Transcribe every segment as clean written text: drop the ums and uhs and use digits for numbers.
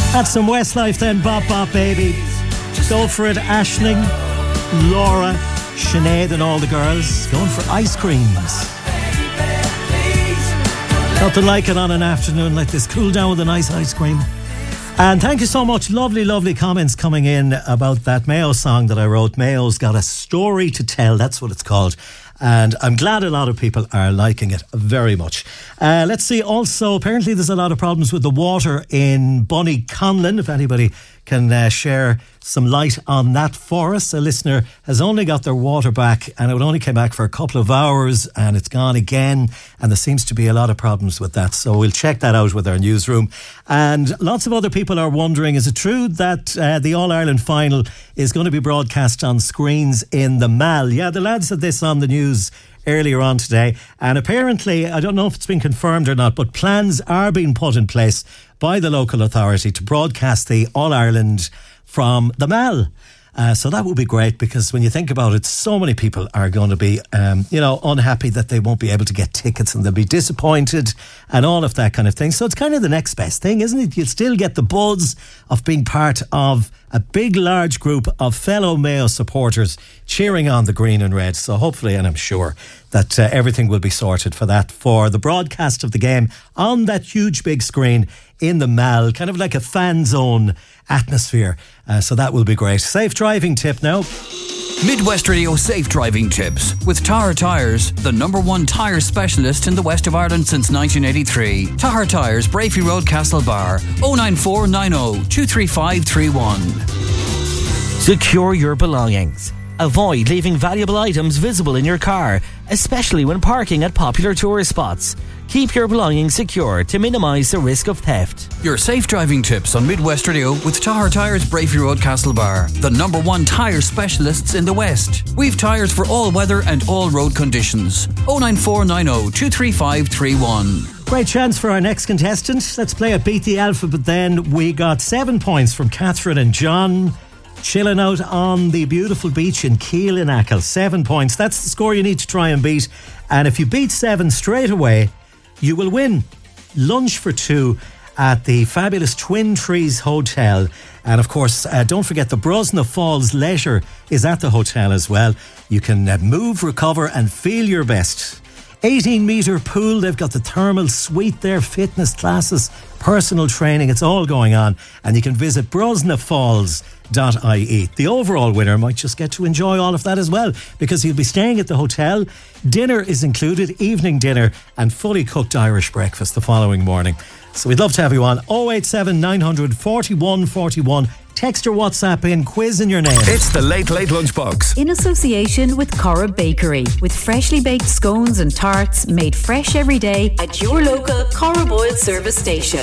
That's some Westlife then, Bop Bop Baby. Go for it, Aisling, Laura, Sinead and all the girls. Going for ice creams. Nothing like it on an afternoon like this. Cool down with a nice ice cream. And thank you so much. Lovely, lovely comments coming in about that Mayo song that I wrote. Mayo's got a story to tell. That's what it's called. And I'm glad a lot of people are liking it very much. Let's see. Also, apparently there's a lot of problems with the water in Bonnyconlin. If anybody can share some light on that for us. A listener has only got their water back, and it only came back for a couple of hours, and it's gone again. And there seems to be a lot of problems with that. So we'll check that out with our newsroom. And lots of other people are wondering, is it true that the All-Ireland final is going to be broadcast on screens in the Mall? Yeah, the lads said this on the news earlier on today, and apparently, I don't know if it's been confirmed or not, but plans are being put in place by the local authority to broadcast the All-Ireland from the Mall. So that would be great, because when you think about it, so many people are going to be, unhappy that they won't be able to get tickets, and they'll be disappointed and all of that kind of thing. So it's kind of the next best thing, isn't it? You'll still get the buzz of being part of a big, large group of fellow Mayo supporters cheering on the green and red. So hopefully, and I'm sure that everything will be sorted for that, for the broadcast of the game on that huge big screen in the Mall, kind of like a fan zone atmosphere. So that will be great. Safe driving tip now. Midwest Radio Safe Driving Tips with Tahar Tyres, the #1 tyre specialist in the west of Ireland since 1983. Tahar Tyres, Brafey Road, Castlebar, 09490 23531. Secure your belongings. Avoid leaving valuable items visible in your car, especially when parking at popular tourist spots. Keep your belongings secure to minimise the risk of theft. Your safe driving tips on Midwest Radio with Tahar Tyres, Brafey Road, Castlebar, the #1 tyre specialists in the West. We've tyres for all weather and all road conditions. 09490 23531. Great chance for our next contestant. Let's play at Beat the Alphabet then. We got 7 points from Catherine and John, chilling out on the beautiful beach in Keele in Achill. 7 points. That's the score you need to try and beat. And if you beat 7 straight away, you will win lunch for 2 at the fabulous Twin Trees Hotel. And of course, don't forget the Brosna Falls Leisure is at the hotel as well. You can move, recover and feel your best. 18-metre pool, they've got the thermal suite there, fitness classes, personal training, it's all going on. And you can visit brosnafalls.ie. The overall winner might just get to enjoy all of that as well, because he'll be staying at the hotel. Dinner is included, evening dinner and fully cooked Irish breakfast the following morning. So we'd love to have you on. 087 900 41 41. Text or WhatsApp in, quiz in your name. It's the Late Late Lunchbox. In association with Cora Bakery, with freshly baked scones and tarts made fresh every day at your local Cora Boyle service station.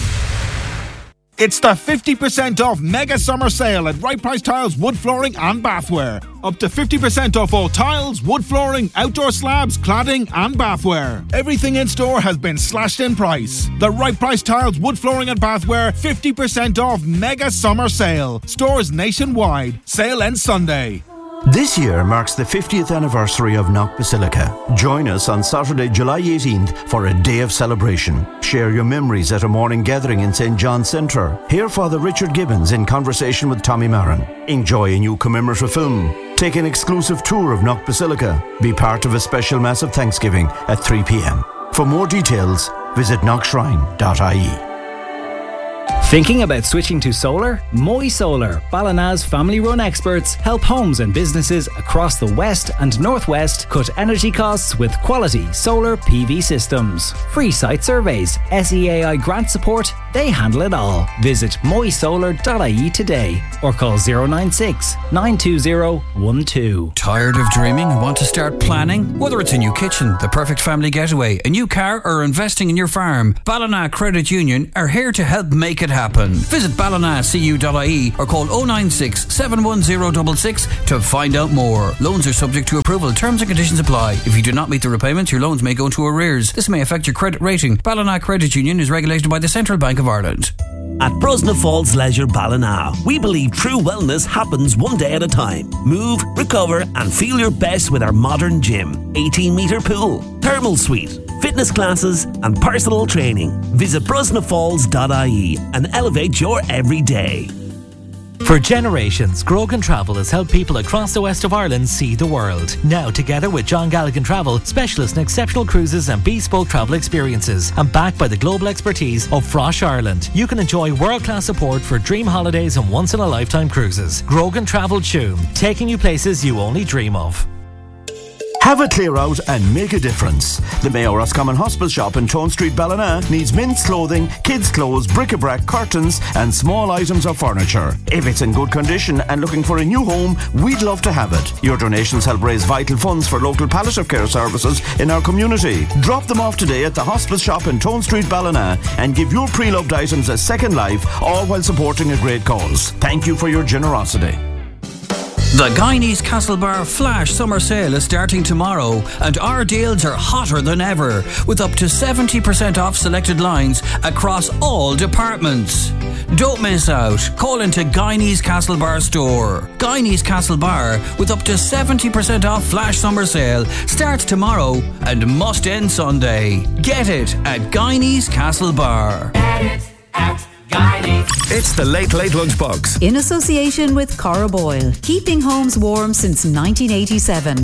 It's the 50% off mega summer sale at Right Price Tiles, wood flooring and bathware. Up to 50% off all tiles, wood flooring, outdoor slabs, cladding and bathware. Everything in store has been slashed in price. The Right Price Tiles, wood flooring and bathware 50% off mega summer sale. Stores nationwide. Sale ends Sunday. This year marks the 50th anniversary of Knock Basilica. Join us on Saturday, July 18th for a day of celebration. Share your memories at a morning gathering in St. John's Centre. Hear Father Richard Gibbons in conversation with Tommy Marin. Enjoy a new commemorative film. Take an exclusive tour of Knock Basilica. Be part of a special Mass of Thanksgiving at 3 p.m. For more details, visit knockshrine.ie. Thinking about switching to solar? Moy Solar, Ballina's family-run experts, help homes and businesses across the West and Northwest cut energy costs with quality solar PV systems. Free site surveys, SEAI grant support, they handle it all. Visit moysolar.ie today or call 096 920 12. Tired of dreaming and want to start planning? Whether it's a new kitchen, the perfect family getaway, a new car or investing in your farm, Ballina Credit Union are here to help make it happen. Visit ballinacu.ie or call 096 710 66 to find out more. Loans are subject to approval. Terms and conditions apply. If you do not meet the repayments, your loans may go into arrears. This may affect your credit rating. Ballina Credit Union is regulated by the Central Bank of Ireland. At Brosna Falls Leisure Ballina, we believe true wellness happens one day at a time. Move, recover and feel your best with our modern gym, 18-metre pool, thermal suite, fitness classes and personal training. Visit brusnafalls.ie and elevate your everyday. For generations, Grogan Travel has helped people across the west of Ireland see the world. Now, together with John Galligan Travel, specialists in exceptional cruises and bespoke travel experiences, and backed by the global expertise of Frosh Ireland, you can enjoy world-class support for dream holidays and once-in-a-lifetime cruises. Grogan Travel Tuam, taking you places you only dream of. Have a clear out and make a difference. The Mayo Roscommon Hospital Shop in Tone Street, Ballina needs men's clothing, kids' clothes, bric-a-brac, curtains and small items of furniture. If it's in good condition and looking for a new home, we'd love to have it. Your donations help raise vital funds for local palliative care services in our community. Drop them off today at the Hospital Shop in Tone Street, Ballina and give your pre-loved items a second life, all while supporting a great cause. Thank you for your generosity. The Guineas Castlebar Flash Summer Sale is starting tomorrow, and our deals are hotter than ever, with up to 70% off selected lines across all departments. Don't miss out. Call into Guineas Castlebar store. Guineas Castlebar, with up to 70% off Flash Summer Sale, starts tomorrow and must end Sunday. Get it at Guineas Castlebar. Get it at Guineas. It's the Late Lunchbox. In association with Cora Boyle, keeping homes warm since 1987.